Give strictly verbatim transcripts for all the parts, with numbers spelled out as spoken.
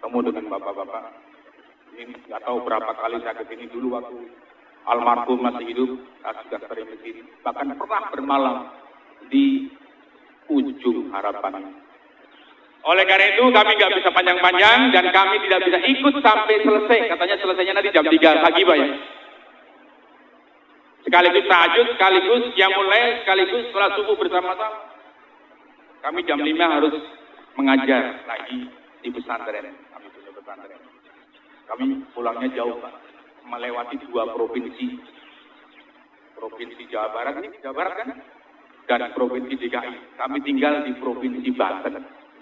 ketemu dengan bapak-bapak. Ini nggak tahu berapa kali saya kesini dulu waktu almarhum masih hidup, saya sudah sering kesini. Bahkan pernah bermalam di ujung harapan. Oleh karena itu kami nggak bisa panjang-panjang dan kami tidak bisa ikut sampai selesai. Katanya selesainya nanti jam tiga pagi, Pak ya. Sekaligus tahajud, sekaligus yang mulai, sekaligus sholat subuh bersama-sama. Kami jam lima harus mengajar lagi di pesantren. Kami punya pesantren. Kami pulangnya jauh, Pak. Melewati dua provinsi. Provinsi Jawa Barat, ini Jawa Barat kan? Dan Provinsi D K I. Kami tinggal di Provinsi Banten.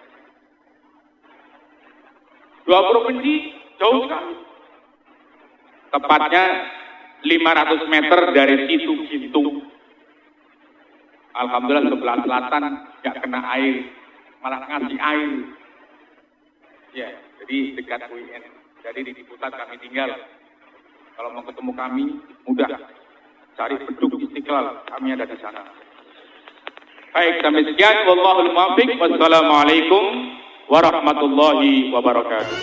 Dua provinsi jauh sekali. Tepatnya lima ratus meter dari situ Gintung. Alhamdulillah sebelah selatan nggak kena air, malah ngasih air. Ya, jadi dekat U I N. Jadi di pusat kami tinggal. Kalau mau ketemu kami, mudah. Cari beduk Istiqlal, kami ada di sana. Baik, sampai sekian. Wallahul muwaffiq. Wassalamualaikum warahmatullahi wabarakatuh.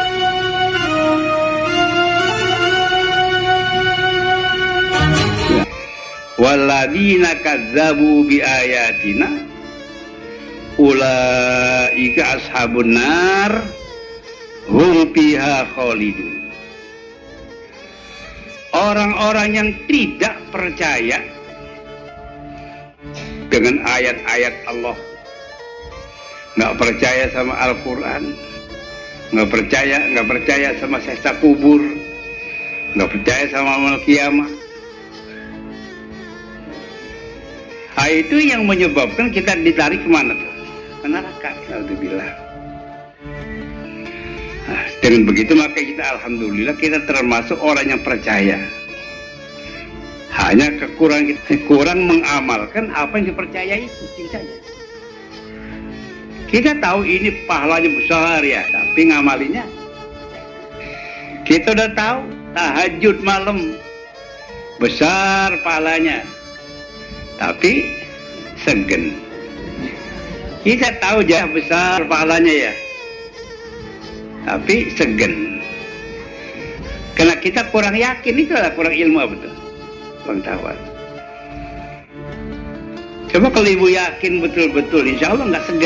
Walladzina kadzabu biayatina ulaika ashabun nar hum fiha khalidun. Orang-orang yang tidak percaya dengan ayat-ayat Allah, nggak percaya sama Al-Quran, nggak percaya, nggak percaya sama siksa kubur, nggak percaya sama amal kiamat. Nah, itu yang menyebabkan kita ditarik kemana tuh? Ke neraka. Alhamdulillah. Nah, dengan begitu maka kita alhamdulillah kita termasuk orang yang percaya. Hanya kekurangan kita kurang mengamalkan apa yang dipercayai itu saja. Kita tahu ini pahalanya besar ya, tapi ngamalinya. Kita udah tahu tahajud malam besar pahalanya, tapi segen. Kita tahu jah besar pahalanya ya, tapi segen. Karena kita kurang yakin, itu adalah kurang ilmu betul, kurang tahu. Coba kalau ibu yakin betul-betul, insya Allah nggak segen.